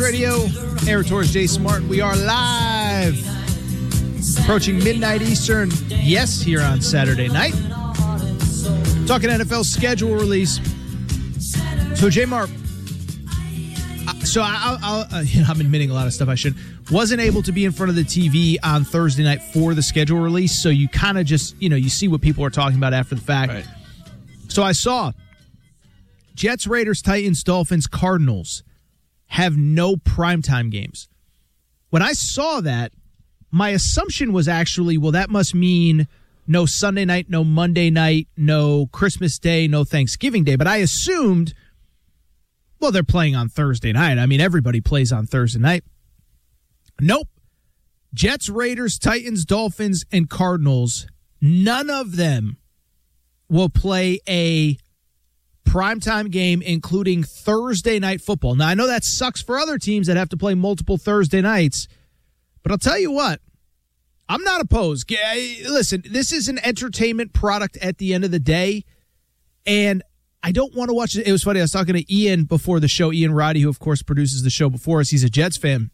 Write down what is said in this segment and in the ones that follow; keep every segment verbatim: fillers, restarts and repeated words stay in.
Radio, Air Tours Jay Smart. We are live, approaching midnight Eastern. Yes, here on Saturday night. Talking N F L schedule release. So, J Mark, so I, I'll, uh, you know, I'm admitting a lot of stuff I should. Wasn't able to be in front of the T V on Thursday night for the schedule release, so you kind of just, you know, you see what people are talking about after the fact. Right. So I saw Jets, Raiders, Titans, Dolphins, Cardinals have no primetime games. When I saw that, my assumption was actually, well, that must mean no Sunday night, no Monday night, no Christmas Day, no Thanksgiving Day. But I assumed, well, they're playing on Thursday night. I mean, everybody plays on Thursday night. Nope. Jets, Raiders, Titans, Dolphins, and Cardinals, none of them will play a primetime game, including Thursday night football. Now, I know that sucks for other teams that have to play multiple Thursday nights, but I'll tell you what, I'm not opposed. Listen, this is an entertainment product at the end of the day, and I don't want to watch it. It was funny, I was talking to Ian before the show, Ian Roddy, who, of course, produces the show before us. He's a Jets fan,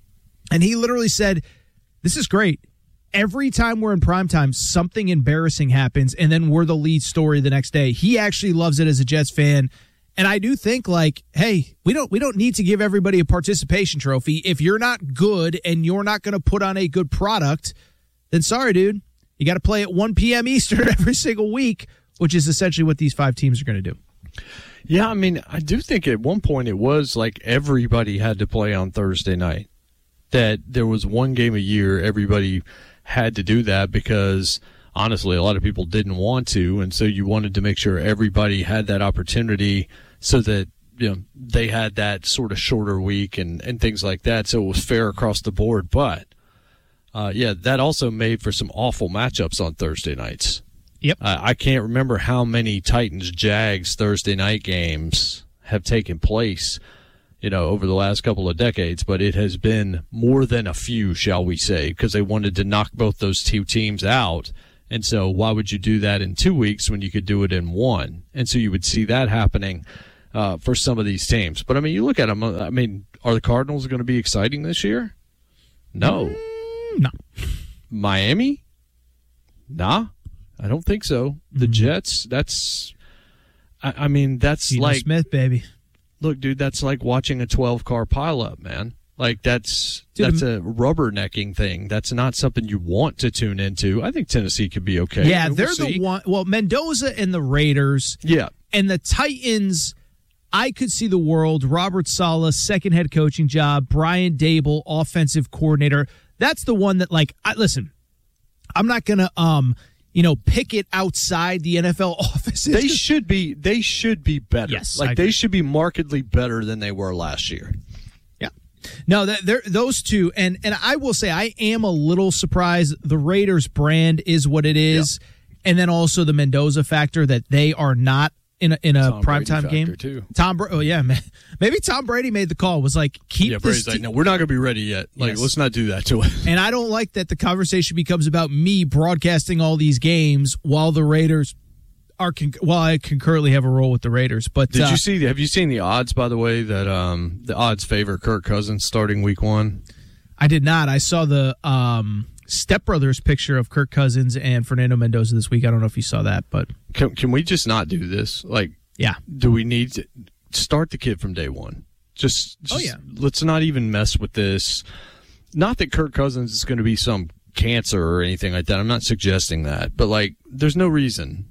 and he literally said, this is great. Every time we're in primetime, something embarrassing happens, and then we're the lead story the next day. He actually loves it as a Jets fan, and I do think, like, hey, we don't we don't need to give everybody a participation trophy. If you're not good and you're not going to put on a good product, then sorry, dude. You got to play at one p.m. Eastern every single week, which is essentially what these five teams are going to do. Yeah, I mean, I do think at one point it was like everybody had to play on Thursday night. That there was one game a year, everybody had to do that because, honestly, a lot of people didn't want to, and so you wanted to make sure everybody had that opportunity so that, you know, they had that sort of shorter week and, and things like that, so it was fair across the board. But, uh, yeah, that also made for some awful matchups on Thursday nights. Yep. Uh, I can't remember how many Titans-Jags Thursday night games have taken place, you know, over the last couple of decades, but it has been more than a few, shall we say, because they wanted to knock both those two teams out. And so why would you do that in two weeks when you could do it in one? And so you would see that happening uh, for some of these teams. But, I mean, you look at them, I mean, are the Cardinals going to be exciting this year? No. Mm, no. Miami? Nah, I don't think so. The mm-hmm. Jets, that's, I, I mean, that's Geno like. Smith, baby. Look, dude, that's like watching a twelve-car pileup, man. Like, that's dude, that's a rubbernecking thing. That's not something you want to tune into. I think Tennessee could be okay. Yeah, we'll they're see. the one. Well, Mendoza and the Raiders. Yeah. And the Titans, I could see the world. Robert Saleh, second head coaching job. Brian Dable, offensive coordinator. That's the one that, like, I, listen, I'm not going to, um, you know, pick it outside the N F L offices. They should be. They should be better. Yes, like they should be markedly better than they were last year. Yeah, no, they're those two, and and I will say I am a little surprised. The Raiders brand is what it is, yeah. And then also the Mendoza factor that they are not in a in a primetime game. Too. Tom, Bra- oh yeah, man. Maybe Tom Brady made the call. Was like, keep yeah, this. Brady's like, no, we're not going to be ready yet. Like, yes. Let's not do that to it. And I don't like that the conversation becomes about me broadcasting all these games while the Raiders are. Con- while I concurrently have a role with the Raiders. But did uh, you see? Have you seen the odds? By the way, that um the odds favor Kirk Cousins starting Week One. I did not. I saw the um. Step Brothers picture of Kirk Cousins and Fernando Mendoza this week. I don't know if you saw that, but can can we just not do this? Like, yeah, do we need to start the kid from day one? Just, just oh yeah, let's not even mess with this. Not that Kirk Cousins is going to be some cancer or anything like that. I'm not suggesting that, but like, there's no reason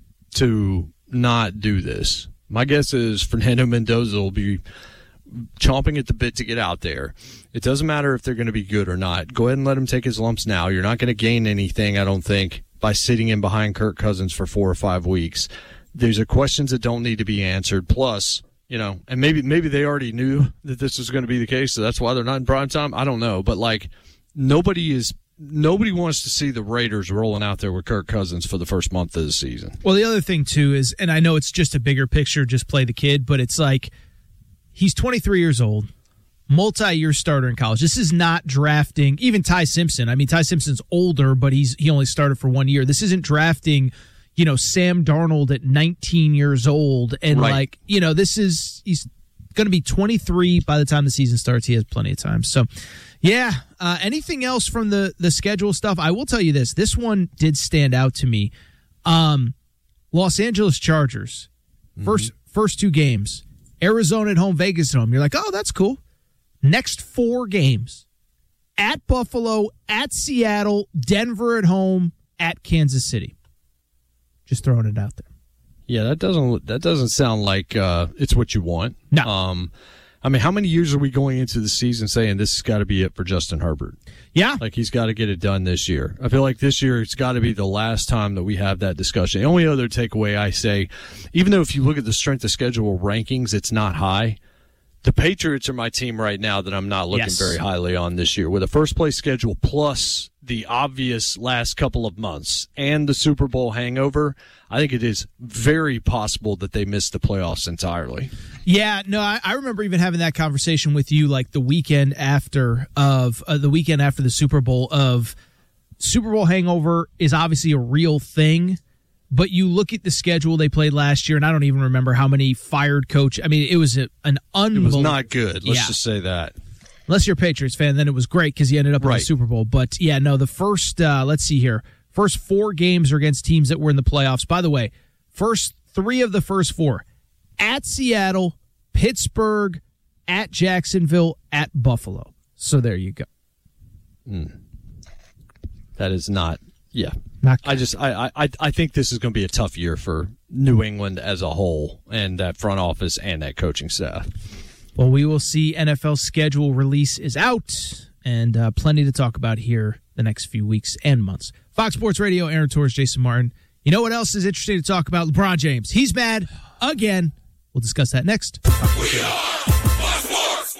to not do this. My guess is Fernando Mendoza will be chomping at the bit to get out there. It doesn't matter if they're going to be good or not. Go ahead and let him take his lumps now. You're not going to gain anything, I don't think, by sitting in behind Kirk Cousins for four or five weeks. These are questions that don't need to be answered. Plus, you know, and maybe maybe they already knew that this was going to be the case, so that's why they're not in prime time. I don't know. But, like, nobody is nobody wants to see the Raiders rolling out there with Kirk Cousins for the first month of the season. Well, the other thing, too, is, and I know it's just a bigger picture, just play the kid, but it's like, he's twenty-three years old, multi-year starter in college. This is not drafting, even Ty Simpson. I mean, Ty Simpson's older, but he's he only started for one year. This isn't drafting, you know, Sam Darnold at nineteen years old. And, right. like, you know, this is, he's going to be twenty-three by the time the season starts. He has plenty of time. So, yeah. Uh, anything else from the, the schedule stuff? I will tell you this. This one did stand out to me. Um, Los Angeles Chargers, first mm-hmm. first two games. Arizona at home, Vegas at home. You're like, oh, that's cool. Next four games. At Buffalo, at Seattle, Denver at home, at Kansas City. Just throwing it out there. Yeah, that doesn't that doesn't sound like uh, it's what you want. No. Um, I mean, how many years are we going into the season saying this has got to be it for Justin Herbert? Yeah. Like, he's got to get it done this year. I feel like this year it's got to be the last time that we have that discussion. The only other takeaway I say, even though if you look at the strength of schedule rankings, it's not high. The Patriots are my team right now that I'm not looking yes. very highly on this year. With a first-place schedule plus the obvious last couple of months and the Super Bowl hangover, I think it is very possible that they miss the playoffs entirely. Yeah, no, I, I remember even having that conversation with you like the weekend after of uh, the weekend after the Super Bowl of Super Bowl hangover is obviously a real thing. But you look at the schedule they played last year, and I don't even remember how many fired coach. I mean, it was a, an unbelievable. It was not good. Let's yeah. just say that. Unless you're a Patriots fan, then it was great because you ended up in right. the Super Bowl. But yeah, no, the first, uh, let's see here, first four games are against teams that were in the playoffs. By the way, first three of the first four at Seattle, Pittsburgh, at Jacksonville, at Buffalo. So there you go. Mm. That is not. Yeah, Not I just I, I I think this is going to be a tough year for New England as a whole, and that front office and that coaching staff. Well, we will see. N F L schedule release is out, and uh, plenty to talk about here the next few weeks and months. Fox Sports Radio, Aaron Torres, Jason Martin. You know what else is interesting to talk about? LeBron James. He's mad again. We'll discuss that next. We are Fox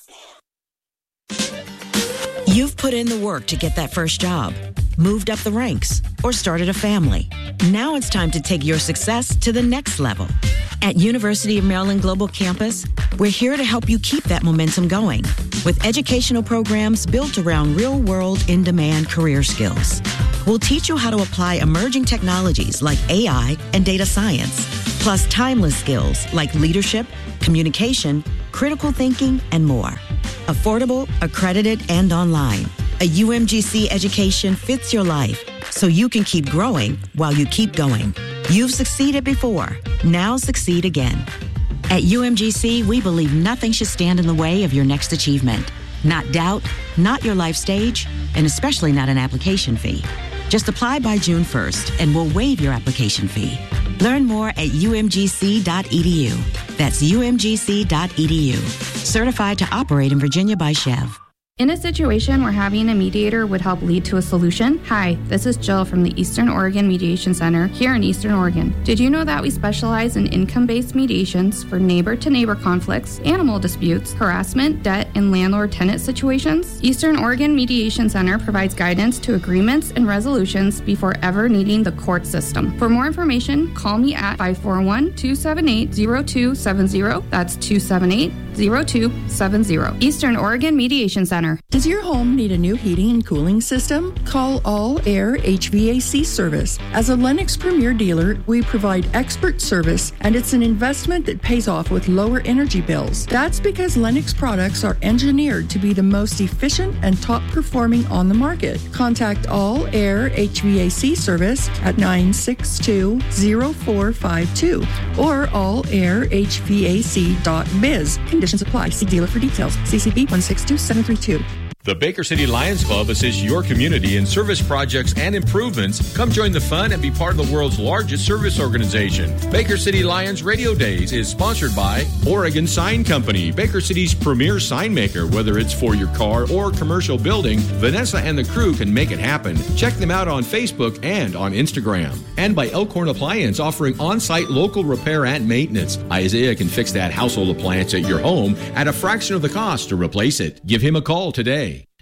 Sports. You've put in the work to get that first job, moved up the ranks, or started a family. Now it's time to take your success to the next level. At University of Maryland Global Campus, we're here to help you keep that momentum going with educational programs built around real-world, in-demand career skills. We'll teach you how to apply emerging technologies like A I and data science, plus timeless skills like leadership, communication, critical thinking, and more. Affordable, accredited, and online. A U M G C education fits your life so you can keep growing while you keep going. You've succeeded before. Now succeed again. At U M G C, we believe nothing should stand in the way of your next achievement. Not doubt, not your life stage, and especially not an application fee. Just apply by June first and we'll waive your application fee. Learn more at U M G C dot E D U. That's U M G C dot E D U. Certified to operate in Virginia by Chev. In a situation where having a mediator would help lead to a solution, hi, this is Jill from the Eastern Oregon Mediation Center here in Eastern Oregon. Did you know that we specialize in income-based mediations for neighbor-to-neighbor conflicts, animal disputes, harassment, debt, and landlord-tenant situations? Eastern Oregon Mediation Center provides guidance to agreements and resolutions before ever needing the court system. For more information, call me at five four one, two seven eight, zero two seven zero. That's two seven eight, zero two seven zero. Eastern Oregon Mediation Center. Does your home need a new heating and cooling system? Call All Air H V A C Service. As a Lennox Premier dealer, we provide expert service, and it's an investment that pays off with lower energy bills. That's because Lennox products are engineered to be the most efficient and top performing on the market. Contact All Air H V A C Service at nine six two, zero four five two or all air h v a c dot biz. Conditions apply. See dealer for details. C C B one six two seven three two. The Baker City Lions Club assists your community in service projects and improvements. Come join the fun and be part of the world's largest service organization. Baker City Lions Radio Days is sponsored by Oregon Sign Company, Baker City's premier sign maker. Whether it's for your car or commercial building, Vanessa and the crew can make it happen. Check them out on Facebook and on Instagram. And by Elkhorn Appliance, offering on-site local repair and maintenance. Isaiah can fix that household appliance at your home at a fraction of the cost to replace it. Give him a call today.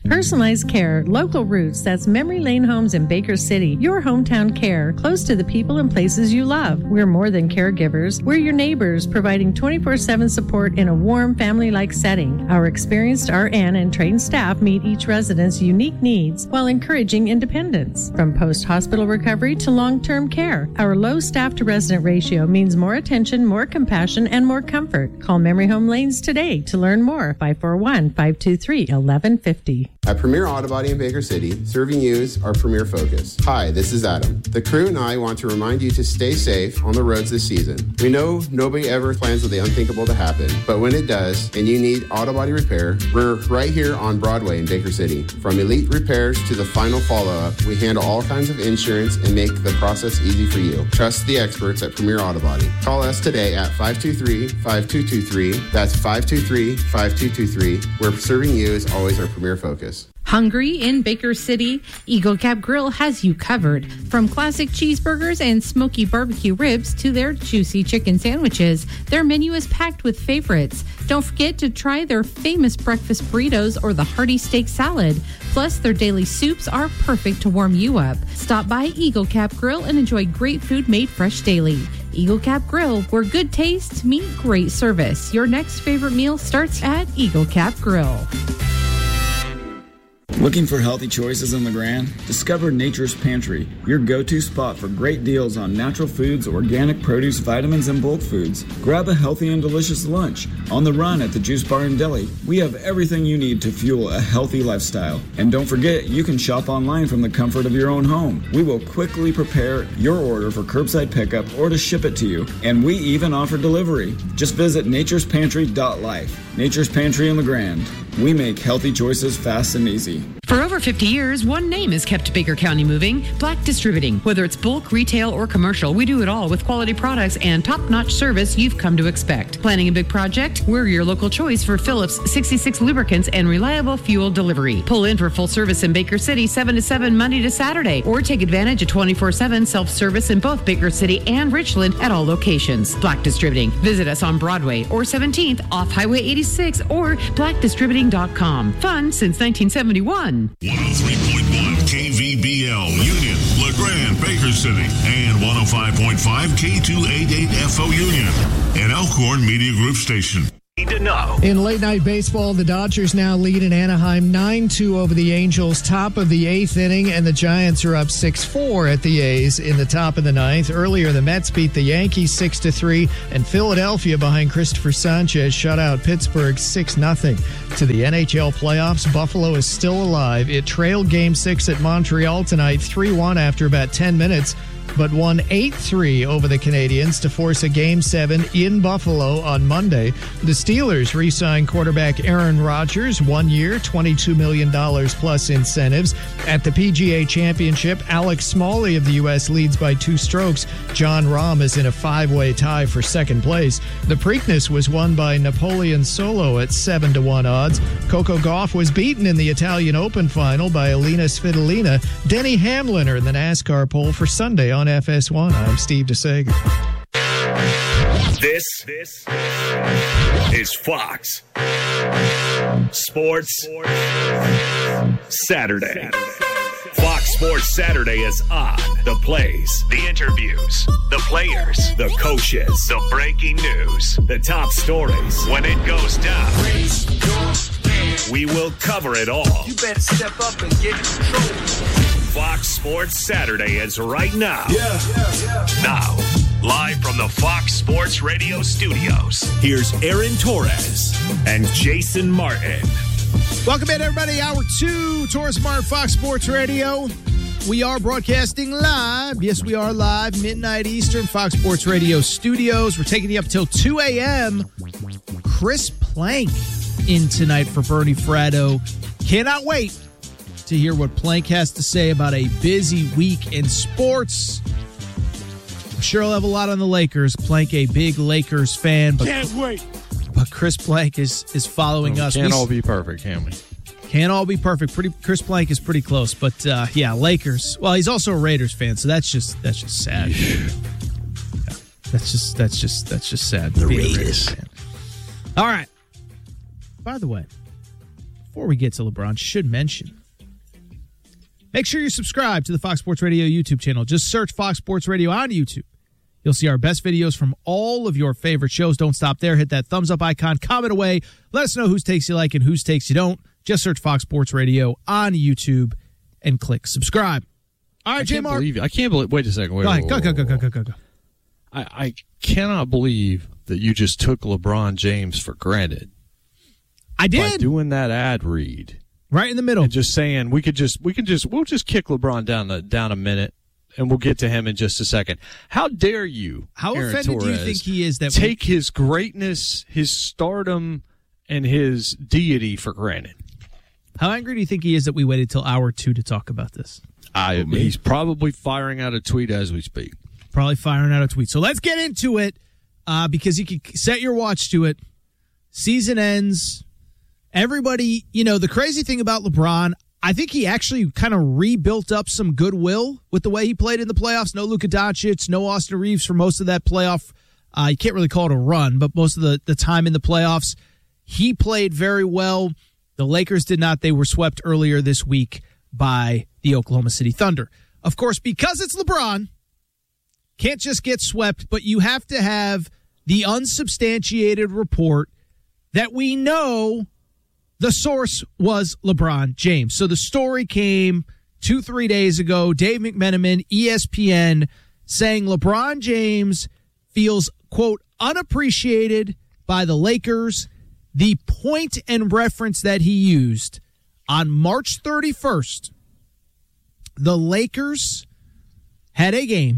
Personalized care, local roots, that's Memory Lane Homes in Baker City. Your hometown care, close to the people and places you love. We're more than caregivers. We're your neighbors, providing twenty-four seven support in a warm, family-like setting. Our experienced R N and trained staff meet each resident's unique needs while encouraging independence. From post-hospital recovery to long-term care, our low staff-to-resident ratio means more attention, more compassion, and more comfort. Call Memory Home Lanes today to learn more. five four one, five two three, one one five zero. At Premier Auto Body in Baker City, serving you is our premier focus. Hi, this is Adam. The crew and I want to remind you to stay safe on the roads this season. We know nobody ever plans for the unthinkable to happen, but when it does, and you need auto body repair, we're right here on Broadway in Baker City. From elite repairs to the final follow-up, we handle all kinds of insurance and make the process easy for you. Trust the experts at Premier Auto Body. Call us today at five two three, five two two three. That's five two three, five two two three, where serving you is always our premier focus. Hungry in Baker City? Eagle Cap Grill has you covered. From classic cheeseburgers and smoky barbecue ribs to their juicy chicken sandwiches, their menu is packed with favorites. Don't forget to try their famous breakfast burritos or the hearty steak salad. Plus, their daily soups are perfect to warm you up. Stop by Eagle Cap Grill and enjoy great food made fresh daily. Eagle Cap Grill, where good taste meets great service. Your next favorite meal starts at Eagle Cap Grill. Looking for healthy choices in LeGrand? Discover Nature's Pantry, your go-to spot for great deals on natural foods, organic produce, vitamins, and bulk foods. Grab a healthy and delicious lunch. On the run at the Juice Bar and Deli, we have everything you need to fuel a healthy lifestyle. And don't forget, you can shop online from the comfort of your own home. We will quickly prepare your order for curbside pickup or to ship it to you. And we even offer delivery. Just visit natures pantry dot life. Nature's Pantry in LeGrand. We make healthy choices fast and easy. For over fifty years, one name has kept Baker County moving, Black Distributing. Whether it's bulk, retail, or commercial, we do it all with quality products and top-notch service you've come to expect. Planning a big project? We're your local choice for Phillips sixty-six lubricants and reliable fuel delivery. Pull in for full service in Baker City seven to seven Monday to Saturday, or take advantage of twenty-four seven self-service in both Baker City and Richland at all locations. Black Distributing. Visit us on Broadway or seventeenth off Highway eighty-six or black distributing dot com. Fun since nineteen seventy-one. one oh three point one K V B L Union, LeGrand, Baker City, and one oh five point five K two eighty-eight F O Union, an Elkhorn Media Group station. To know. In late night baseball, the Dodgers now lead in Anaheim nine two over the Angels, top of the eighth inning, and the Giants are up six four at the A's in the top of the ninth. Earlier, the Mets beat the Yankees six to three, and Philadelphia, behind Christopher Sanchez, shut out Pittsburgh six nothing. To the N H L playoffs, Buffalo is still alive. It trailed Game six at Montreal tonight three one after about ten minutes, but won eight three over the Canadiens to force a Game seven in Buffalo on Monday. The Steelers re-signed quarterback Aaron Rodgers, one year, twenty-two million dollars plus incentives. At the P G A Championship, Alex Smalley of the U S leads by two strokes. John Rahm is in a five-way tie for second place. The Preakness was won by Napoleon Solo at seven to one odds. Coco Gauff was beaten in the Italian Open final by Alina Svitolina. Denny Hamlin are in the NASCAR pole for Sunday on F S one. I'm Steve DeSager. This, this is Fox Sports Saturday. Fox Sports Saturday is on. The plays, the interviews, the players, the coaches, the breaking news, the top stories. When it goes down, we will cover it all. You better step up and get in control. Fox Sports Saturday is right now. Yeah, yeah, yeah. Now, live from the Fox Sports Radio studios, here's Aaron Torres and Jason Martin. Welcome in, everybody. Hour two, Torres Martin, Fox Sports Radio. We are broadcasting live. Yes, we are live, midnight Eastern, Fox Sports Radio studios. We're taking you up till two a.m. Chris Plank in tonight for Bernie Fratto. Cannot wait to hear what Plank has to say about a busy week in sports. I'm sure he'll have a lot on the Lakers. Plank, a big Lakers fan. But, Can't wait. But Chris Plank is, is following well, us. Can't we, all be perfect, can we? Can't all be perfect. Pretty Chris Plank is pretty close. But, uh, yeah, Lakers. Well, he's also a Raiders fan, so that's just that's just sad. Yeah. That's just that's just that's just sad. The being a Raiders. Raiders fan. All right. By the way, before we get to LeBron, should mention, make sure you subscribe to the Fox Sports Radio YouTube channel. Just search Fox Sports Radio on YouTube. You'll see our best videos from all of your favorite shows. Don't stop there. Hit that thumbs up icon. Comment away. Let us know whose takes you like and whose takes you don't. Just search Fox Sports Radio on YouTube and click subscribe. All right, J Mark. I can't believe. Wait a second. Wait, go ahead. wait, Go, wait, go, go, wait, go, go, go, go. I, I cannot believe that you just took LeBron James for granted. I did. By doing that ad read. Right in the middle. And just saying we could just we could just we'll just kick LeBron down the, down a minute. And we'll get to him in just a second. How dare you, How Aaron offended Torres, do you think he is that take we- his greatness, his stardom, and his deity for granted? How angry do you think he is that we waited till hour two to talk about this? I, he's probably firing out a tweet as we speak. Probably firing out a tweet. So let's get into it uh, because you can set your watch to it. Season ends. Everybody, you know, the crazy thing about LeBron, I think he actually kind of rebuilt up some goodwill with the way he played in the playoffs. No Luka Doncic, no Austin Reeves for most of that playoff. Uh, you can't really call it a run, but most of the, the time in the playoffs, he played very well. The Lakers did not. They were swept earlier this week by the Oklahoma City Thunder. Of course, because it's LeBron, can't just get swept, but you have to have the unsubstantiated report that we know the source was LeBron James. So the story came two, three days ago. Dave McMenamin, E S P N, saying LeBron James feels, quote, unappreciated by the Lakers. The point and reference that he used on March thirty-first, the Lakers had a game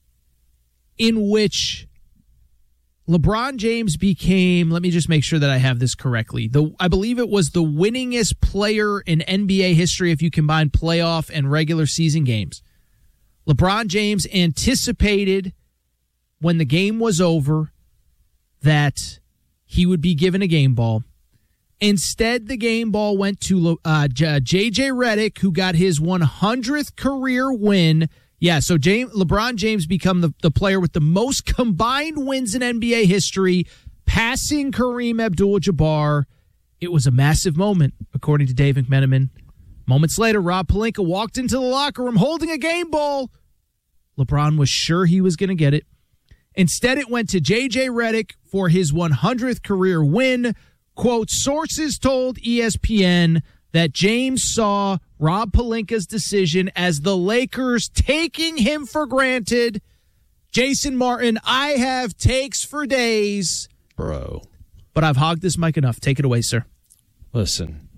in which LeBron James became, let me just make sure that I have this correctly. The I believe it was the winningest player in N B A history if you combine playoff and regular season games. LeBron James anticipated when the game was over that he would be given a game ball. Instead, the game ball went to uh, J J Redick, who got his one hundredth career win. Yeah, so James, LeBron James become the, the player with the most combined wins in N B A history, passing Kareem Abdul-Jabbar. It was a massive moment, according to Dave McMenamin. Moments later, Rob Pelinka walked into the locker room holding a game ball. LeBron was sure he was going to get it. Instead, it went to J J Redick for his one hundredth career win. Quote, sources told E S P N that James saw Rob Pelinka's decision as the Lakers taking him for granted. Jason Martin, I have takes for days. Bro. But I've hogged this mic enough. Take it away, sir. Listen.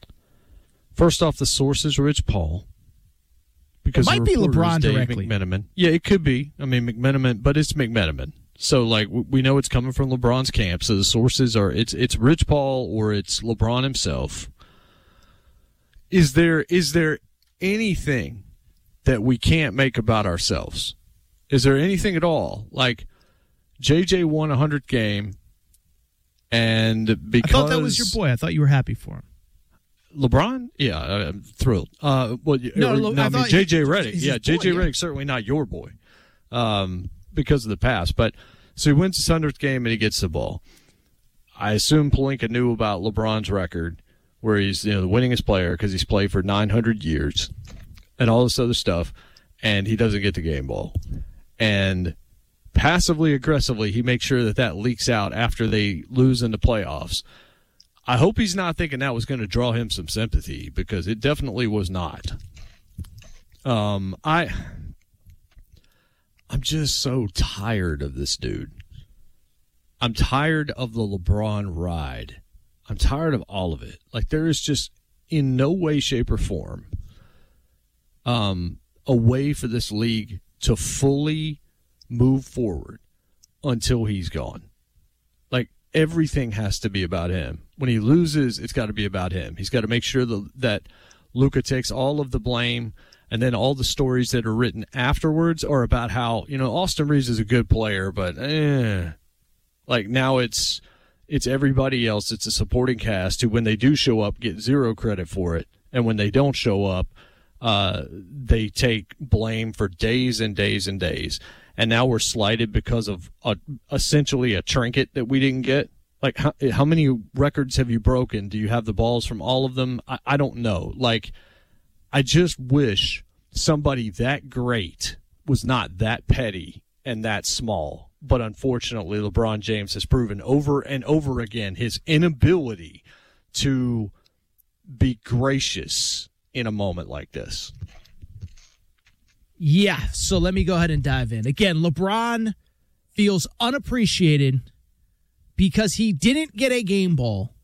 First off, the source is Rich Paul. Because it might be LeBron Dave directly. McMenamin. Yeah, it could be. I mean, McMenamin, but it's McMenamin. So, like, we know it's coming from LeBron's camp. So the sources are, it's it's Rich Paul or it's LeBron himself. Is there is there anything that we can't make about ourselves? Is there anything at all? Like, J J won a hundredth game, and because I thought that was your boy. I thought you were happy for him. LeBron? Yeah, I'm thrilled. Uh, well, no, or, no, no I, I mean J J he, Redick. Yeah, J J Redick certainly not your boy, um, because of the past. But so he wins his hundredth game and he gets the ball. I assume Pelinka knew about LeBron's record, where he's, you know, the winningest player because he's played for nine hundred years and all this other stuff, and he doesn't get the game ball. And passively aggressively, he makes sure that that leaks out after they lose in the playoffs. I hope he's not thinking that was going to draw him some sympathy, because it definitely was not. Um, I, I'm just so tired of this dude. I'm tired of the LeBron ride. I'm tired of all of it. Like, there is just in no way, shape, or form um, a way for this league to fully move forward until he's gone. Like, everything has to be about him. When he loses, it's got to be about him. He's got to make sure that, that Luka takes all of the blame, and then all the stories that are written afterwards are about how, you know, Austin Reeves is a good player, but eh. Like, now it's it's everybody else. It's a supporting cast who, when they do show up, get zero credit for it. And when they don't show up, uh, they take blame for days and days and days. And now we're slighted because of a, essentially a trinket that we didn't get. Like, how, how many records have you broken? Do you have the balls from all of them? I, I don't know. Like, I just wish somebody that great was not that petty and that small. But unfortunately, LeBron James has proven over and over again his inability to be gracious in a moment like this. Yeah, so let me go ahead and dive in. Again, LeBron feels unappreciated because he didn't get a game ball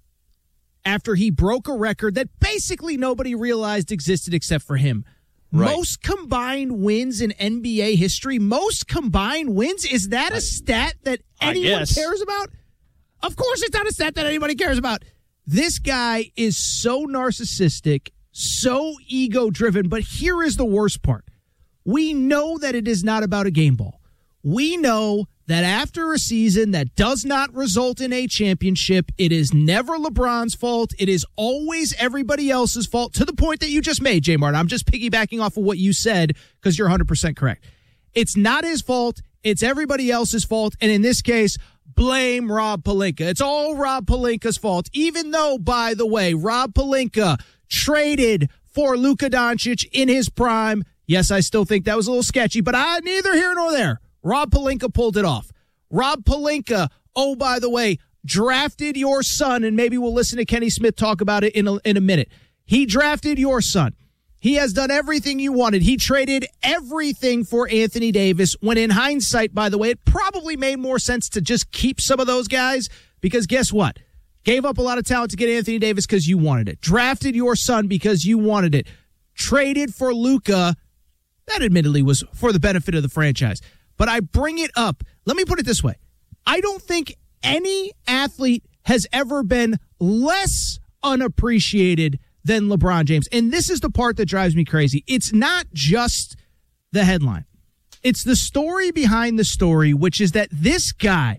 after he broke a record that basically nobody realized existed except for him. Right. Most combined wins in N B A history. Most combined wins? Is that a stat that anyone cares about? Of course it's not a stat that anybody cares about. This guy is so narcissistic, so ego-driven, but here is the worst part. We know that it is not about a game ball. We know that after a season that does not result in a championship, it is never LeBron's fault. It is always everybody else's fault, to the point that you just made, J. Martin. I'm just piggybacking off of what you said because you're one hundred percent correct. It's not his fault. It's everybody else's fault. And in this case, blame Rob Pelinka. It's all Rob Pelinka's fault, even though, by the way, Rob Pelinka traded for Luka Doncic in his prime. Yes, I still think that was a little sketchy, but I neither here nor there. Rob Pelinka pulled it off. Rob Pelinka, oh, by the way, drafted your son, and maybe we'll listen to Kenny Smith talk about it in a, in a minute. He drafted your son. He has done everything you wanted. He traded everything for Anthony Davis, when in hindsight, by the way, it probably made more sense to just keep some of those guys, because guess what? Gave up a lot of talent to get Anthony Davis because you wanted it. Drafted your son because you wanted it. Traded for Luka. That admittedly was for the benefit of the franchise. But I bring it up. Let me put it this way. I don't think any athlete has ever been less unappreciated than LeBron James. And this is the part that drives me crazy. It's not just the headline. It's the story behind the story, which is that this guy,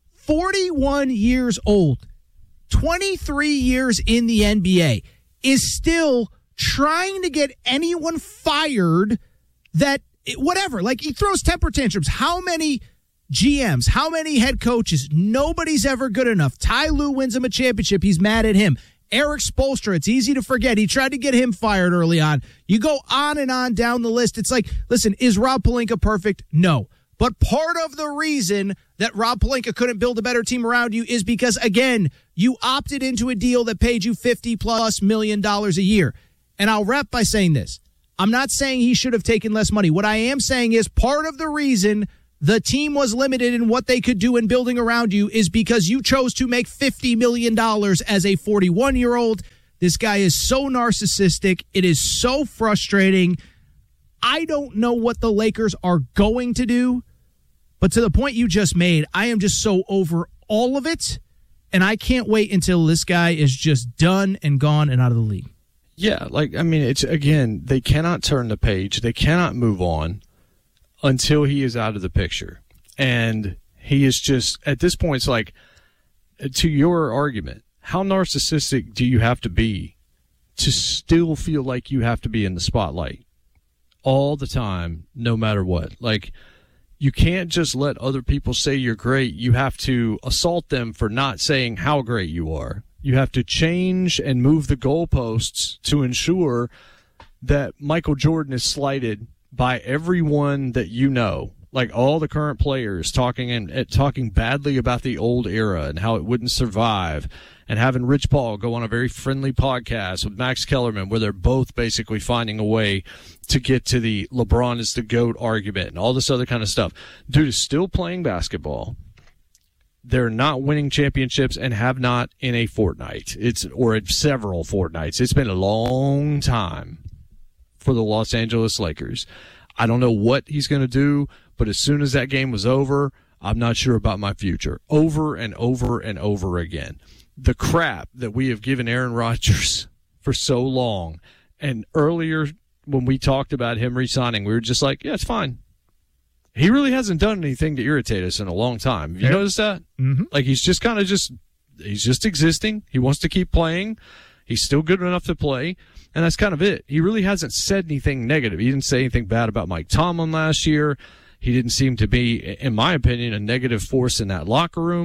forty-one years old, twenty-three years in the N B A, is still trying to get anyone fired that whatever, like he throws temper tantrums. How many G Ms, how many head coaches? Nobody's ever good enough. Ty Lue wins him a championship. He's mad at him. Eric Spoelstra, it's easy to forget. He tried to get him fired early on. You go on and on down the list. It's like, listen, is Rob Pelinka perfect? No. But part of the reason that Rob Pelinka couldn't build a better team around you is because, again, you opted into a deal that paid you fifty plus million dollars a year. And I'll wrap by saying this. I'm not saying he should have taken less money. What I am saying is part of the reason the team was limited in what they could do in building around you is because you chose to make fifty million dollars as a forty-one-year-old. This guy is so narcissistic. It is so frustrating. I don't know what the Lakers are going to do, but to the point you just made, I am just so over all of it, and I can't wait until this guy is just done and gone and out of the league. Yeah, like, I mean, it's, again, they cannot turn the page. They cannot move on until he is out of the picture. And he is just, at this point, it's like, to your argument, how narcissistic do you have to be to still feel like you have to be in the spotlight all the time, no matter what? Like, you can't just let other people say you're great. You have to assault them for not saying how great you are. You have to change and move the goalposts to ensure that Michael Jordan is slighted by everyone that you know, like all the current players talking and uh, talking badly about the old era and how it wouldn't survive, and having Rich Paul go on a very friendly podcast with Max Kellerman where they're both basically finding a way to get to the LeBron is the GOAT argument and all this other kind of stuff. Dude is still playing basketball. They're not winning championships and have not in a fortnight. It's or in several fortnights. It's been a long time for the Los Angeles Lakers. I don't know what he's going to do, but as soon as that game was over, I'm not sure about my future. Over and over and over again. The crap that we have given Aaron Rodgers for so long. And earlier when we talked about him re-signing, we were just like, yeah, it's fine. He really hasn't done anything to irritate us in a long time. Have you yeah. noticed that? Mm-hmm. Like, he's just kind of just, he's just existing. He wants to keep playing. He's still good enough to play. And that's kind of it. He really hasn't said anything negative. He didn't say anything bad about Mike Tomlin last year. He didn't seem to be, in my opinion, a negative force in that locker room.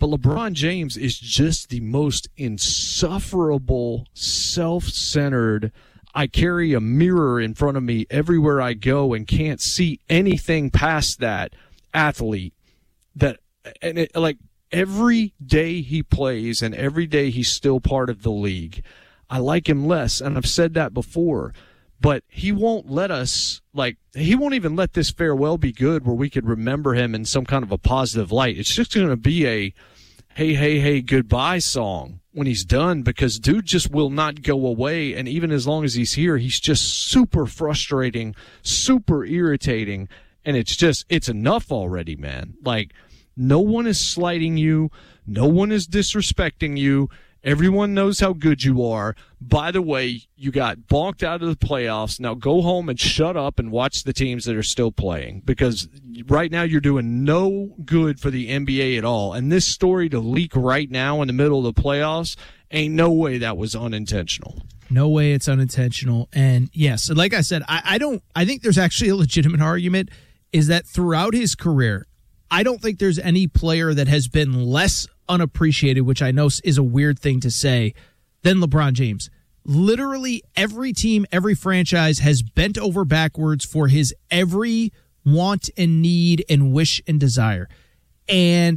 But LeBron James is just the most insufferable, self-centered, I carry a mirror in front of me everywhere I go and can't see anything past that athlete. That and it, like every day he plays and every day he's still part of the league, I like him less, and I've said that before. But he won't let us, like, he won't even let this farewell be good where we could remember him in some kind of a positive light. It's just going to be a hey, hey, hey, goodbye song when he's done, because dude just will not go away. And even as long as he's here, he's just super frustrating, super irritating. And it's just, it's enough already, man. Like, no one is slighting you. No one is disrespecting you. Everyone knows how good you are. By the way, you got bonked out of the playoffs. Now go home and shut up and watch the teams that are still playing, because right now you're doing no good for the N B A at all. And this story to leak right now in the middle of the playoffs, ain't no way that was unintentional. No way it's unintentional. And yes, like I said, I, I don't, I think there's actually a legitimate argument is that throughout his career, I don't think there's any player that has been less unappreciated, which I know is a weird thing to say, than LeBron James. Literally every team, every franchise has bent over backwards for his every want and need and wish and desire. And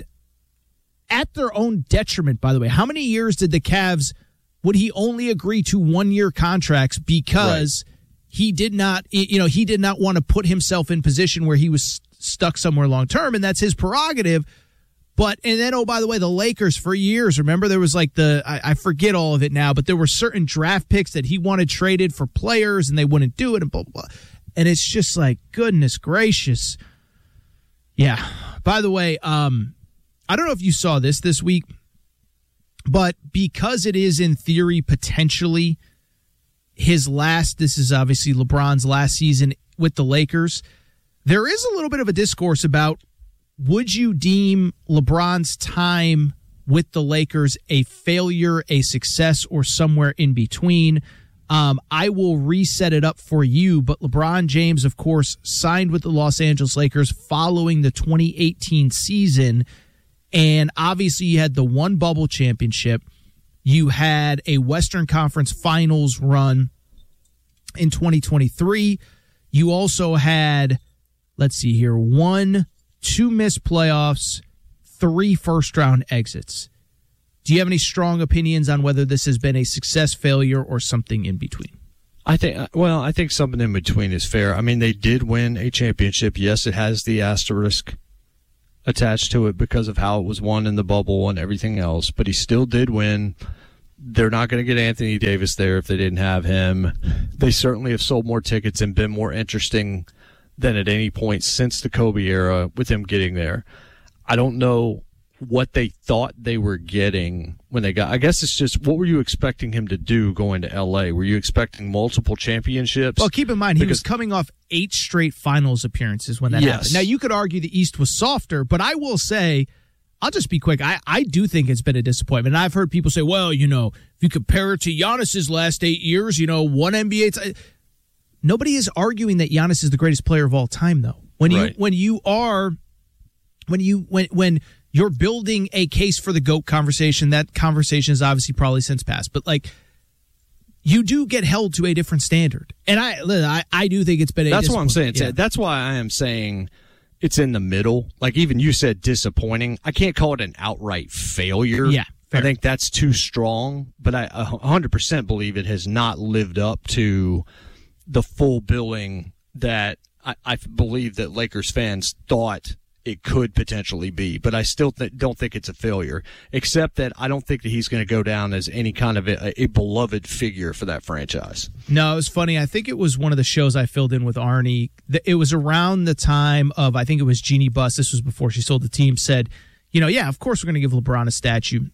at their own detriment, by the way. How many years did the Cavs, would he only agree to one-year contracts because right. he did not, you know, he did not want to put himself in position where he was stuck somewhere long-term, and that's his prerogative. But, and then, oh, by the way, the Lakers for years, remember there was like the, I, I forget all of it now, but there were certain draft picks that he wanted traded for players and they wouldn't do it and blah, blah, blah. And it's just like, goodness gracious. Yeah. By the way, um, I don't know if you saw this this week, but because it is in theory potentially his last, this is obviously LeBron's last season with the Lakers, there is a little bit of a discourse about, would you deem LeBron's time with the Lakers a failure, a success, or somewhere in between? Um, I will reset it up for you, but LeBron James, of course, signed with the Los Angeles Lakers following the twenty eighteen season, and obviously you had the one bubble championship. You had a Western Conference Finals run in twenty twenty-three. You also had, let's see here, one... two missed playoffs, three first-round exits. Do you have any strong opinions on whether this has been a success, failure, or something in between? I think, well, I think something in between is fair. I mean, they did win a championship. Yes, it has the asterisk attached to it because of how it was won in the bubble and everything else, but he still did win. They're not going to get Anthony Davis there if they didn't have him. They certainly have sold more tickets and been more interesting than at any point since the Kobe era with him getting there. I don't know what they thought they were getting when they got, I guess it's just, what were you expecting him to do going to L A? Were you expecting multiple championships? Well, keep in mind, he because, was coming off eight straight finals appearances when that yes. happened. Now, you could argue the East was softer, but I will say, I'll just be quick. I, I do think it's been a disappointment. And I've heard people say, well, you know, if you compare it to Giannis's last eight years, you know, one N B A t- Nobody is arguing that Giannis is the greatest player of all time, though. When you right. when you are when you when when you're building a case for the GOAT conversation, that conversation is obviously probably since passed. But like, you do get held to a different standard, and I I, I do think it's been. A That's what I'm saying. Yeah. That's why I am saying it's in the middle. Like even you said, disappointing. I can't call it an outright failure. Yeah, fair. I think that's too strong. But I one hundred percent believe it has not lived up to the full billing that I, I believe that Lakers fans thought it could potentially be. But I still th- don't think it's a failure, except that I don't think that he's going to go down as any kind of a, a beloved figure for that franchise. No, it was funny. I think it was one of the shows I filled in with Arnie. It was around the time of, I think it was Jeannie Buss. This was before she sold the team, said, you know, yeah, of course we're going to give LeBron a statue.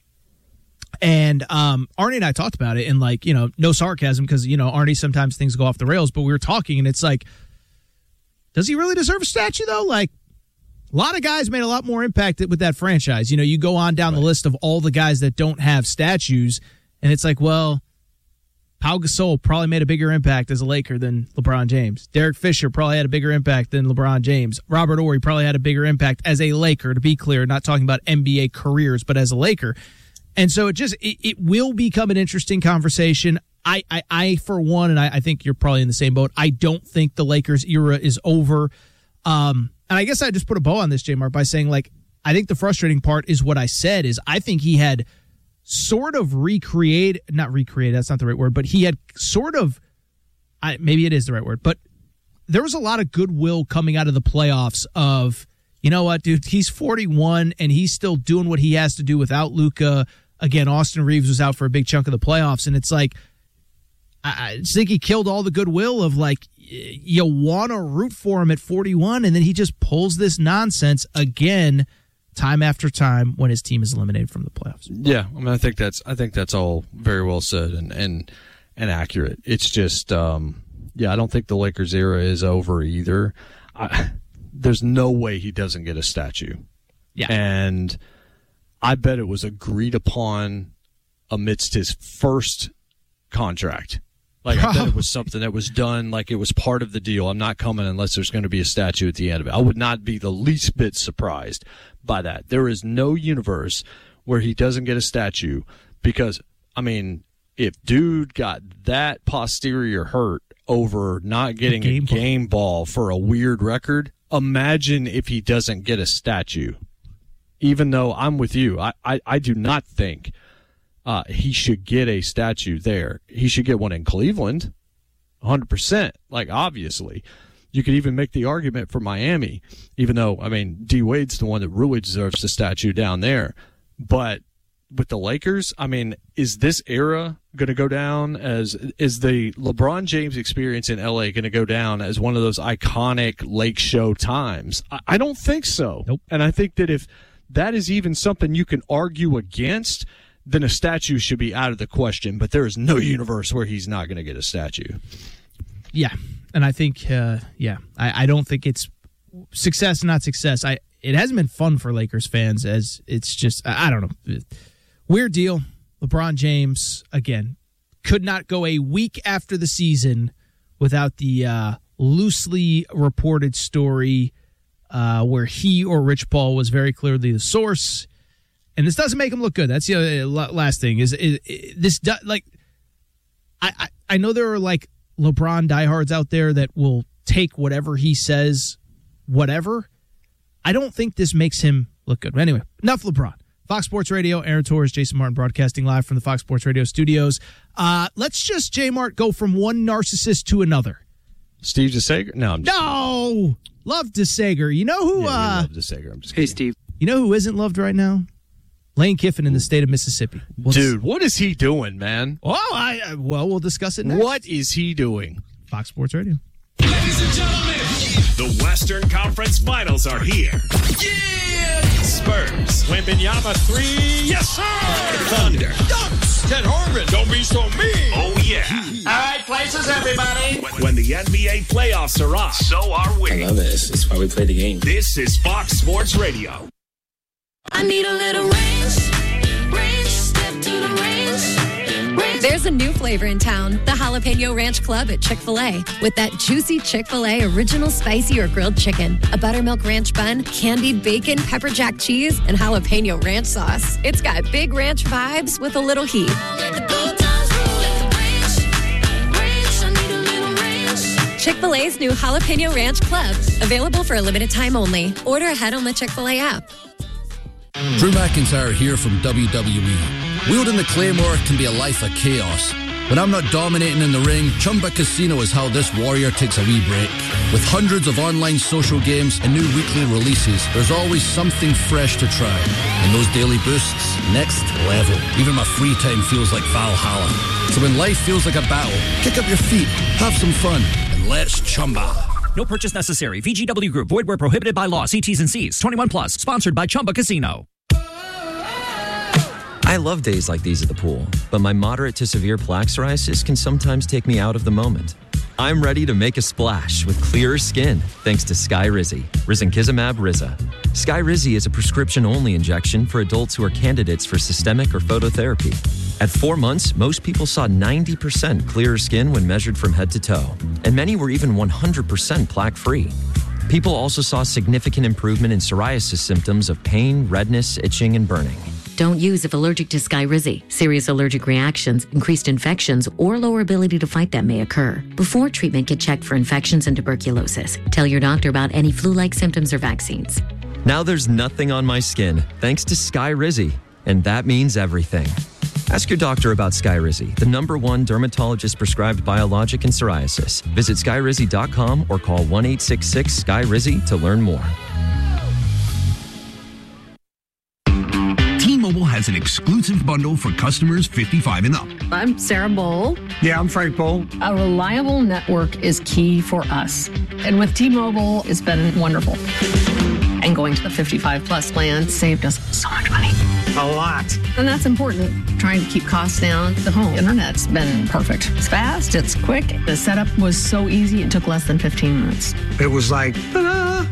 And um, Arnie and I talked about it, and like, you know, no sarcasm because, you know, Arnie, sometimes things go off the rails, but we were talking and it's like, does he really deserve a statue though? Like, a lot of guys made a lot more impact with that franchise. You know, you go on down right. the list of all the guys that don't have statues, and it's like, well, Pau Gasol probably made a bigger impact as a Laker than LeBron James. Derek Fisher probably had a bigger impact than LeBron James. Robert Horry probably had a bigger impact as a Laker, to be clear, not talking about N B A careers, but as a Laker. And so it just it, it will become an interesting conversation. I, I, I for one, and I, I think you're probably in the same boat, I don't think the Lakers era is over. Um, and I guess I just put a bow on this, J-Mart, by saying, like, I think the frustrating part is what I said is I think he had sort of recreate, not recreate, that's not the right word, but he had sort of, I, maybe it is the right word, but there was a lot of goodwill coming out of the playoffs of, you know what, dude, he's forty-one and he's still doing what he has to do without Luka. Again, Austin Reeves was out for a big chunk of the playoffs, and it's like, I just think he killed all the goodwill of, like, you want to root for him at forty-one, and then he just pulls this nonsense again time after time when his team is eliminated from the playoffs. Yeah, I mean, I think that's I think that's all very well said and and, and accurate. It's just, um, yeah, I don't think the Lakers era is over either. I, there's no way he doesn't get a statue. Yeah, and I bet it was agreed upon amidst his first contract. Like, I bet it was something that was done, like it was part of the deal. I'm not coming unless there's going to be a statue at the end of it. I would not be the least bit surprised by that. There is no universe where he doesn't get a statue because, I mean, if dude got that posterior hurt over not getting a game, a game ball. ball for a weird record, imagine if he doesn't get a statue. Even though I'm with you, I, I, I do not think Uh, he should get a statue there. He should get one in Cleveland, one hundred percent. Like, obviously. You could even make the argument for Miami, even though, I mean, D. Wade's the one that really deserves the statue down there. But with the Lakers, I mean, is this era going to go down as, is the LeBron James experience in L A going to go down as one of those iconic Lake Show times? I, I don't think so. Nope. And I think that if that is even something you can argue against, then a statue should be out of the question, but there is no universe where he's not going to get a statue. Yeah, and I think, uh, yeah, I, I don't think it's success, not success. I It hasn't been fun for Lakers fans as it's just, I, I don't know. Weird deal. LeBron James, again, could not go a week after the season without the uh, loosely reported story uh, where he or Rich Paul was very clearly the source. And this doesn't make him look good. That's the other, last thing. Is, is, is this like? I, I I know there are like LeBron diehards out there that will take whatever he says, whatever. I don't think this makes him look good. But anyway, enough LeBron. Fox Sports Radio, Aaron Torres, Jason Martin, broadcasting live from the Fox Sports Radio studios. Uh, let's just J Mart go from one narcissist to another. Steve DeSager? No, I'm just no. Love DeSager. You know who? Yeah, uh, love DeSager. I'm just hey, kidding. Steve. You know who isn't loved right now? Lane Kiffin in the state of Mississippi. We'll Dude, what is he doing, man? Oh, I well, we'll discuss it next. What is he doing? Fox Sports Radio. Ladies and gentlemen, the Western Conference Finals are here. Yeah! Spurs. Wembanyama three. Yes, sir! Thunder. Dunks. Ted Harmon. Don't be so mean. Oh, yeah. All right, places, everybody. When, when the N B A playoffs are on, so are we. I love it. It's why we play the game. This is Fox Sports Radio. I need a little range, range, step to the range, range. There's a new flavor in town, the Jalapeno Ranch Club at Chick-fil-A. With that juicy Chick-fil-A original spicy or grilled chicken, a buttermilk ranch bun, candied bacon, pepper jack cheese, and jalapeno ranch sauce. It's got big ranch vibes with a little heat. Let the good times roll, let the range, range. I need a little range. Chick-fil-A's new Jalapeno Ranch Club. Available for a limited time only. Order ahead on the Chick-fil-A app. Drew McIntyre here from W W E. Wielding the Claymore can be a life of chaos. When I'm not dominating in the ring, Chumba Casino is how this warrior takes a wee break. With hundreds of online social games and new weekly releases, there's always something fresh to try. And those daily boosts, next level. Even my free time feels like Valhalla. So when life feels like a battle, kick up your feet, have some fun, and let's Chumba. No purchase necessary. V G W Group. Void where prohibited by law. See T's and C's. twenty-one plus. Sponsored by Chumba Casino. I love days like these at the pool, but my moderate to severe plaque psoriasis can sometimes take me out of the moment. I'm ready to make a splash with clearer skin thanks to Skyrizi, risankizumab Riza. Skyrizi is a prescription-only injection for adults who are candidates for systemic or phototherapy. At four months, most people saw ninety percent clearer skin when measured from head to toe, and many were even one hundred percent plaque-free. People also saw significant improvement in psoriasis symptoms of pain, redness, itching, and burning. Don't use if allergic to Skyrizi. Serious allergic reactions, increased infections, or lower ability to fight them may occur. Before treatment, get checked for infections and tuberculosis. Tell your doctor about any flu-like symptoms or vaccines. Now there's nothing on my skin thanks to Skyrizi, and that means everything. Ask your doctor about Skyrizi, the number one dermatologist-prescribed biologic in psoriasis. Visit skyrizi dot com or call one eight six six S K Y R I Z Y to learn more. T-Mobile has an exclusive bundle for customers fifty-five and up. I'm Sarah Bowl. Yeah, I'm Frank Bowl. A reliable network is key for us. And with T-Mobile, it's been wonderful. And going to the fifty-five plus plan saved us so much money. A lot. And that's important. Trying to keep costs down. The home internet's been perfect. It's fast, it's quick. The setup was so easy, it took less than fifteen minutes. It was like, ta-da!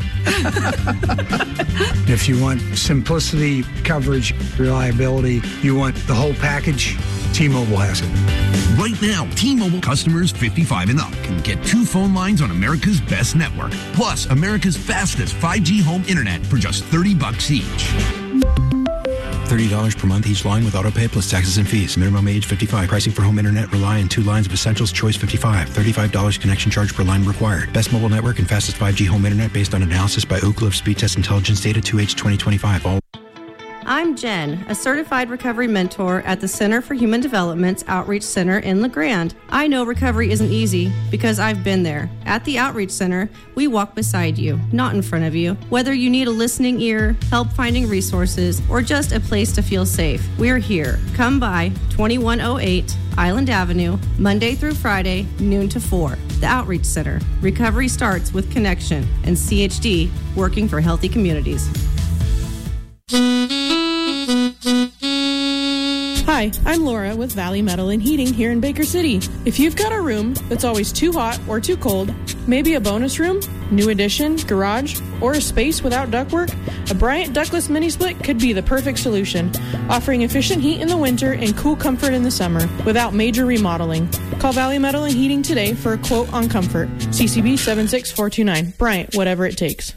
If you want simplicity, coverage, reliability, you want the whole package, T-Mobile has it. Right now, T-Mobile customers fifty-five and up can get two phone lines on America's best network, plus America's fastest five G home internet for just thirty bucks each. thirty dollars per month each line with autopay plus taxes and fees. Minimum age fifty-five. Pricing for home internet rely on two lines of essentials. Choice fifty-five. thirty-five dollars connection charge per line required. Best mobile network and fastest five G home internet based on analysis by Oak Cliff Speed Test Intelligence Data two H twenty twenty-five. All I'm Jen, a certified recovery mentor at the Center for Human Development's Outreach Center in La Grande. I know recovery isn't easy because I've been there. At the Outreach Center, we walk beside you, not in front of you. Whether you need a listening ear, help finding resources, or just a place to feel safe, we're here. Come by twenty-one oh eight Island Avenue, Monday through Friday, noon to four. The Outreach Center. Recovery starts with connection, and C H D, working for healthy communities. Hi, I'm Laura with Valley Metal and Heating here in Baker City. If you've got a room that's always too hot or too cold, maybe a bonus room, new addition, garage, or a space without ductwork, a Bryant Ductless Mini Split could be the perfect solution, offering efficient heat in the winter and cool comfort in the summer without major remodeling. Call Valley Metal and Heating today for a quote on comfort. C C B seven six four two nine. Bryant, whatever it takes.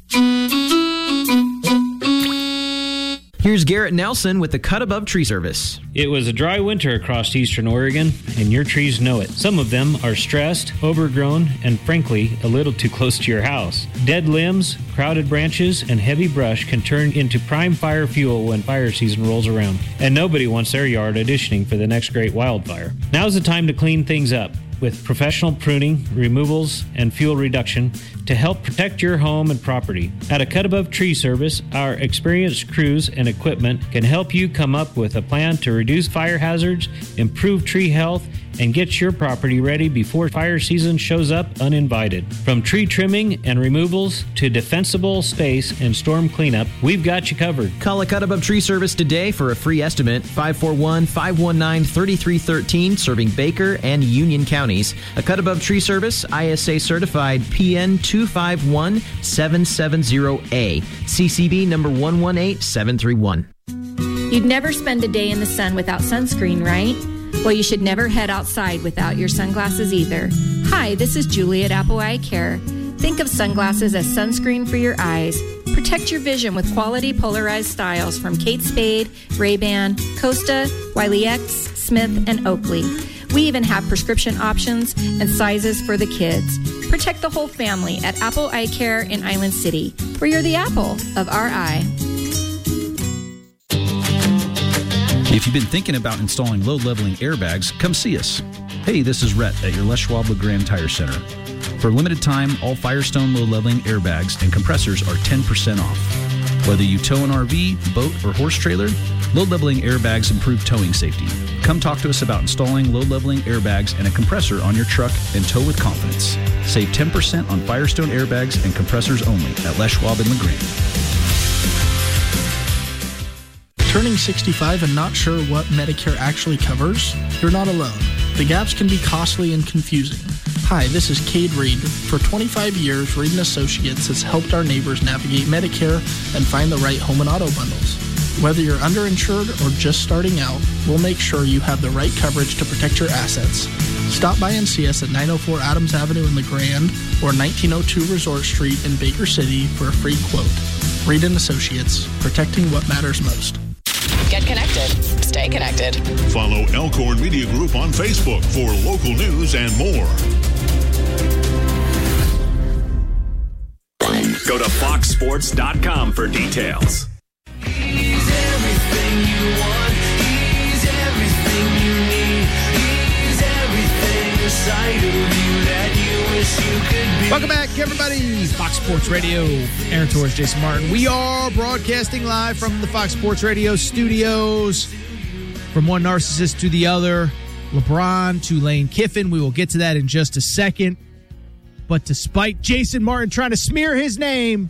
Here's Garrett Nelson with the Cut Above Tree Service. It was a dry winter across eastern Oregon, and your trees know it. Some of them are stressed, overgrown, and frankly, a little too close to your house. Dead limbs, crowded branches, and heavy brush can turn into prime fire fuel when fire season rolls around, and nobody wants their yard auditioning for the next great wildfire. Now's the time to clean things up with professional pruning, removals, and fuel reduction to help protect your home and property. At a Cut Above Tree Service, our experienced crews and equipment can help you come up with a plan to reduce fire hazards, improve tree health, and get your property ready before fire season shows up uninvited. From tree trimming and removals to defensible space and storm cleanup, we've got you covered. Call a Cut Above Tree Service today for a free estimate. five four one, five one nine, three three one three, serving Baker and Union counties. A Cut Above Tree Service, I S A certified, P N two five one seven seven zero A, C C B number one one eight seven three one. You'd never spend a day in the sun without sunscreen, right? Well, you should never head outside without your sunglasses either. Hi, this is Julie at Apple Eye Care. Think of sunglasses as sunscreen for your eyes. Protect your vision with quality polarized styles from Kate Spade, Ray-Ban, Costa, Wiley X, Smith, and Oakley. We even have prescription options and sizes for the kids. Protect the whole family at Apple Eye Care in Island City, where you're the apple of our eye. If you've been thinking about installing load-leveling airbags, come see us. Hey, this is Rhett at your Les Schwab LeGrand Tire Center. For a limited time, all Firestone load-leveling airbags and compressors are ten percent off. Whether you tow an R V, boat, or horse trailer, load-leveling airbags improve towing safety. Come talk to us about installing load-leveling airbags and a compressor on your truck and tow with confidence. Save ten percent on Firestone airbags and compressors only at Les Schwab and LeGrand. Turning sixty-five and not sure what Medicare actually covers? You're not alone. The gaps can be costly and confusing. Hi, this is Cade Reed. For twenty-five years, Reed and Associates has helped our neighbors navigate Medicare and find the right home and auto bundles. Whether you're underinsured or just starting out, we'll make sure you have the right coverage to protect your assets. Stop by and see us at nine oh four Adams Avenue in LeGrand or nineteen oh two Resort Street in Baker City for a free quote. Reed and Associates, protecting what matters most. Get connected. Stay connected. Follow Elkhorn Media Group on Facebook for local news and more. Go to fox sports dot com for details. He's everything you want. He's everything you need. He's everything inside of you that you wish you could be. Welcome back, everybody. Fox Sports Radio. Aaron Torres, Jason Martin. We are broadcasting live from the Fox Sports Radio studios. From one narcissist to the other, LeBron to Lane Kiffin. We will get to that in just a second. But despite Jason Martin trying to smear his name,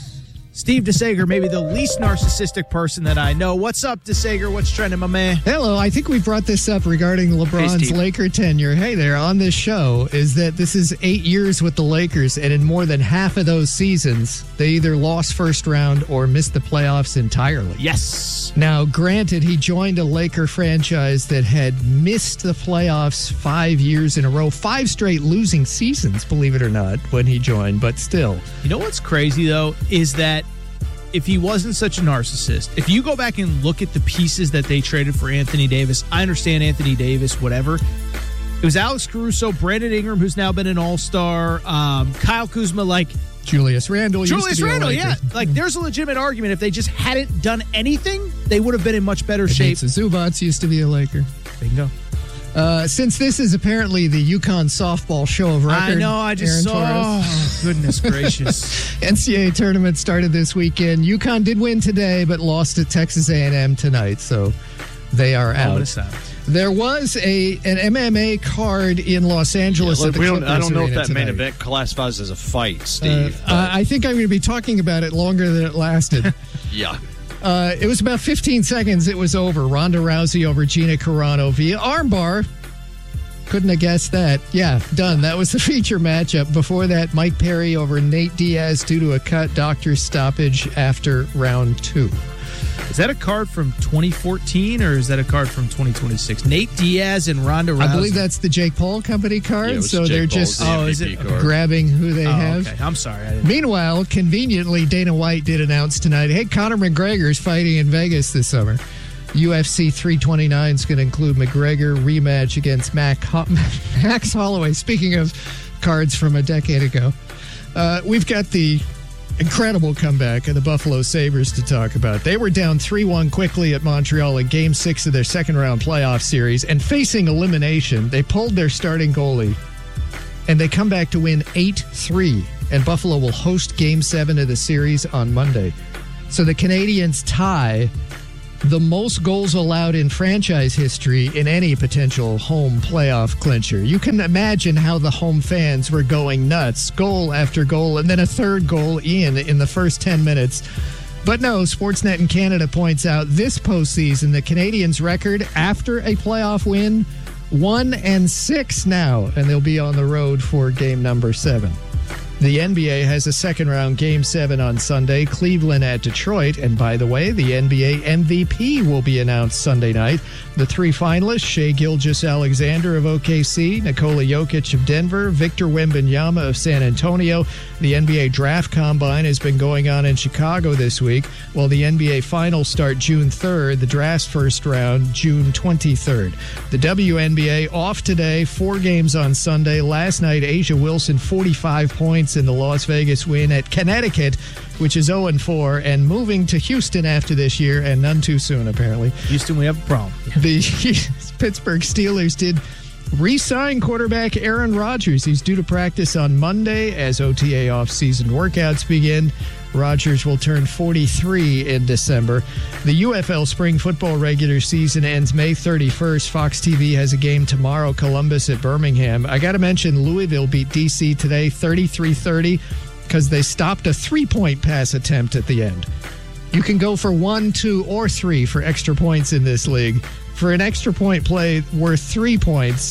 Steve DeSager, maybe the least narcissistic person that I know. What's up, DeSager? What's trending, my man? Hello. I think we brought this up regarding LeBron's hey, Laker tenure. Hey there, on this show, is that this is eight years with the Lakers, and in more than half of those seasons, they either lost first round or missed the playoffs entirely. Yes. Now, granted, he joined a Laker franchise that had missed the playoffs five years in a row, five straight losing seasons, believe it or not, when he joined, but still. You know what's crazy, though, is that if he wasn't such a narcissist, if you go back and look at the pieces that they traded for Anthony Davis, I understand Anthony Davis, whatever. It was Alex Caruso, Brandon Ingram, who's now been an all-star, um, Kyle Kuzma, like Julius Randle. Julius used to be Randle, a yeah. Like, there's a legitimate argument. If they just hadn't done anything, they would have been in much better shape. Zubats used to be a Laker. Bingo. Uh, since this is apparently the UConn softball show of record, I know, I just Aaron saw. Torres. Oh, goodness gracious. N C double A tournament started this weekend. UConn did win today, but lost to Texas A and M tonight, so they are out. There was a an M M A card in Los Angeles Yeah, look, at the we don't, Clippers I don't know if Arena that main tonight. event classifies as a fight, Steve. Uh, I think I'm going to be talking about it longer than it lasted. yeah. Uh, it was about fifteen seconds. It was over. Ronda Rousey over Gina Carano via armbar. Couldn't have guessed that. Yeah, done. That was the feature matchup. Before that, Mike Perry over Nate Diaz due to a cut doctor stoppage after round two. Is that a card from twenty fourteen or is that a card from twenty twenty-six? Nate Diaz and Ronda Rousey. I believe that's the Jake Paul company card, Yeah, it was so Jake they're Paul's just oh, is it? grabbing who they Oh, have. okay. I'm sorry. I didn't. Meanwhile, conveniently, Dana White did announce tonight, hey, Conor McGregor is fighting in Vegas this summer. U F C three twenty-nine is going to include McGregor rematch against Mac Ho- Max Holloway. Speaking of cards from a decade ago, uh, we've got the incredible comeback of the Buffalo Sabres to talk about. They were down three one quickly at Montreal in Game six of their second-round playoff series, and facing elimination, they pulled their starting goalie, and they come back to win eight three, and Buffalo will host Game seven of the series on Monday. So the Canadiens tie the most goals allowed in franchise history in any potential home playoff clincher. You can imagine how the home fans were going nuts, goal after goal, and then a third goal in in the first ten minutes. But no, Sportsnet in Canada points out this postseason, the Canadiens' record after a playoff win, one and six now, and they'll be on the road for game number seven. The N B A has a second-round Game seven on Sunday, Cleveland at Detroit. And by the way, the N B A M V P will be announced Sunday night. The three finalists, Shai Gilgeous-Alexander of O K C, Nikola Jokic of Denver, Victor Wembanyama of San Antonio. The N B A Draft Combine has been going on in Chicago this week, while the N B A Finals start June third, the draft's first round June twenty-third. The W N B A off today, four games on Sunday. Last night, Asia Wilson, forty-five points in the Las Vegas win at Connecticut, which is oh and four, and moving to Houston after this year, and none too soon, apparently. Houston, we have a problem. The Pittsburgh Steelers did re-sign quarterback Aaron Rodgers. He's due to practice on Monday as O T A off-season workouts begin. Rodgers will turn forty-three in December. The U F L spring football regular season ends May thirty-first. Fox T V has a game tomorrow, Columbus at Birmingham. I got to mention Louisville beat D C today thirty-three thirty because they stopped a three-point pass attempt at the end. You can go for one, two, or three for extra points in this league. For an extra point play worth three points,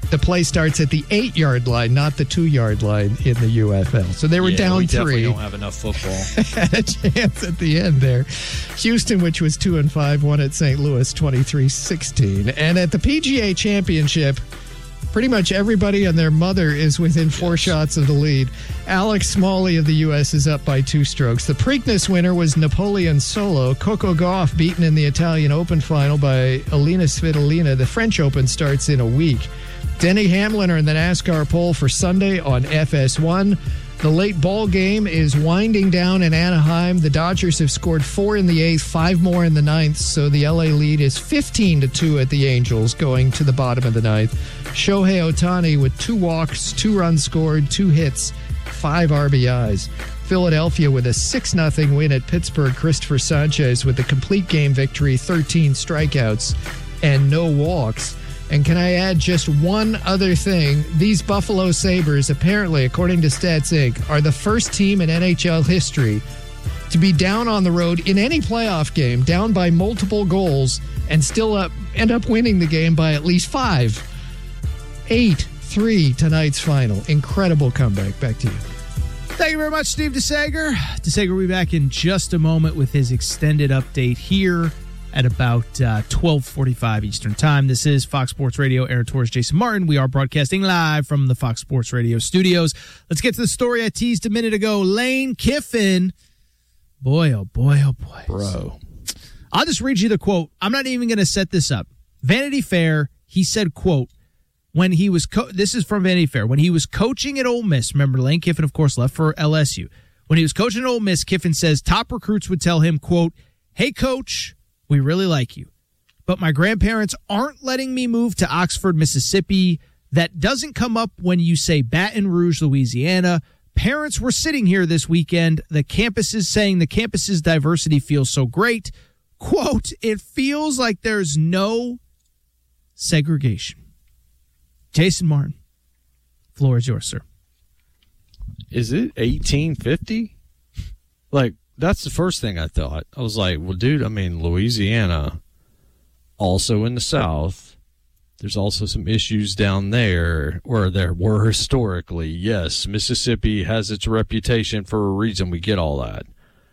The play starts at the eight-yard line, not the two-yard line in the U F L. So they were yeah, down we three. Definitely don't have enough football. Had a chance at the end there. Houston, which was two and five, won at Saint Louis twenty-three sixteen. And at the P G A Championship, pretty much everybody and their mother is within four yes. shots of the lead. Alex Smalley of the U S is up by two strokes. The Preakness winner was Napoleon Solo. Coco Gauff beaten in the Italian Open final by Alina Svitolina. The French Open starts in a week. Denny Hamlin are in the NASCAR pole for Sunday on F S one. The late ball game is winding down in Anaheim. The Dodgers have scored four in the eighth, five more in the ninth, so the L A lead is fifteen to two at the Angels going to the bottom of the ninth. Shohei Ohtani with two walks, two runs scored, two hits, five R B Is. Philadelphia with a six nothing win at Pittsburgh. Christopher Sanchez with a complete game victory, thirteen strikeouts and no walks. And can I add just one other thing? These Buffalo Sabres, apparently, according to Stats Incorporated, are the first team in N H L history to be down on the road in any playoff game, down by multiple goals, and still up, end up winning the game by at least five. eight three tonight's final. Incredible comeback. Back to you. Thank you very much, Steve DeSager. DeSager will be back in just a moment with his extended update here at about uh, twelve forty-five Eastern Time. This is Fox Sports Radio. Aaron Torres, Jason Martin. We are broadcasting live from the Fox Sports Radio studios. Let's get to the story I teased a minute ago. Lane Kiffin. Boy, oh boy, oh boy. Bro. I'll just read you the quote. I'm not even going to set this up. Vanity Fair, he said, quote, when he was, co- this is from Vanity Fair, when he was coaching at Ole Miss, remember Lane Kiffin, of course, left for L S U. When he was coaching at Ole Miss, Kiffin says top recruits would tell him, quote, hey, coach, we really like you, but my grandparents aren't letting me move to Oxford, Mississippi. That doesn't come up when you say Baton Rouge, Louisiana. Parents were sitting here this weekend. The campus is saying the campus's diversity feels so great. Quote, it feels like there's no segregation. Jason Martin, floor is yours, sir. Is it eighteen fifty? Like, that's the first thing I thought. I was like, well, dude, I mean, Louisiana, also in the South, there's also some issues down there, or there were historically. Yes, Mississippi has its reputation for a reason. We get all that.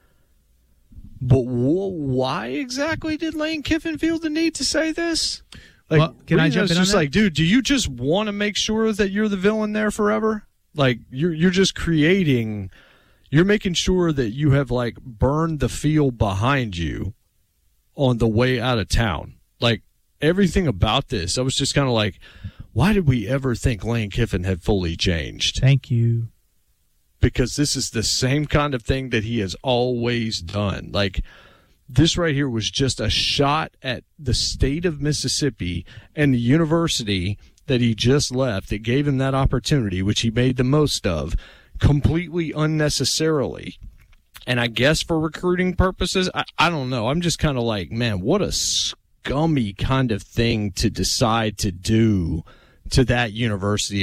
But wh- why exactly did Lane Kiffin feel the need to say this? Like, well, can I jump in on just that? like, dude, do you just want to make sure that you're the villain there forever? Like, you're you're just creating... You're making sure that you have, like, burned the field behind you on the way out of town. Like, everything about this, I was just kind of like, why did we ever think Lane Kiffin had fully changed? Thank you. Because this is the same kind of thing that he has always done. Like, this right here was just a shot at the state of Mississippi and the university that he just left that gave him that opportunity, which he made the most of, completely unnecessarily. And I guess for recruiting purposes, I, I don't know. I'm just kind of like, man, what a scummy kind of thing to decide to do to that university.